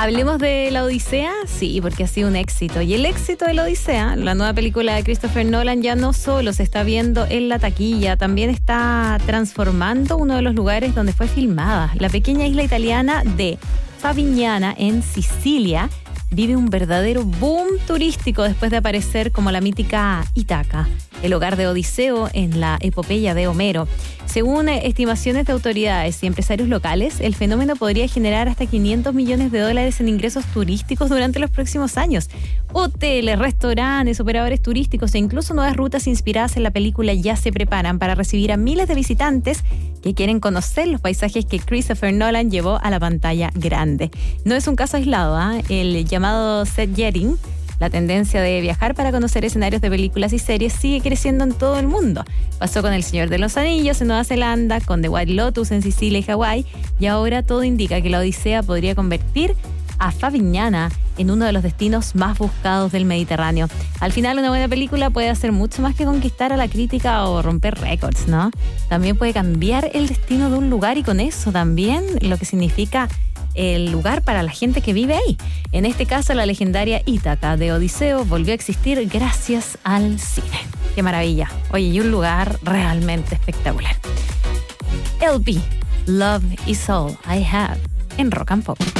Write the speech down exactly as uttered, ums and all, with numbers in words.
Hablemos de la Odisea, sí, porque ha sido un éxito. Y el éxito de la Odisea, la nueva película de Christopher Nolan, ya no solo se está viendo en la taquilla, también está transformando uno de los lugares donde fue filmada. La pequeña isla italiana de Favignana, en Sicilia, vive un verdadero boom turístico después de aparecer como la mítica Ítaca, el hogar de Odiseo en la epopeya de Homero. Según estimaciones de autoridades y empresarios locales, el fenómeno podría generar hasta quinientos millones de dólares en ingresos turísticos durante los próximos años. Hoteles, restaurantes, operadores turísticos e incluso nuevas rutas inspiradas en la película ya se preparan para recibir a miles de visitantes que quieren conocer los paisajes que Christopher Nolan llevó a la pantalla grande. No es un caso aislado, ¿eh? El llamado set jetting, la tendencia de viajar para conocer escenarios de películas y series, sigue creciendo en todo el mundo. Pasó con El Señor de los Anillos en Nueva Zelanda, con The White Lotus en Sicilia y Hawái, y ahora todo indica que la Odisea podría convertir a Favignana en uno de los destinos más buscados del Mediterráneo. Al final, una buena película puede hacer mucho más que conquistar a la crítica o romper récords, ¿no? También puede cambiar el destino de un lugar y con eso también lo que significa el lugar para la gente que vive ahí. En este caso, la legendaria Ítaca de Odiseo volvió a existir gracias al cine. ¡Qué maravilla! Oye, y un lugar realmente espectacular. L P, Love is All I Have, en Rock and Pop.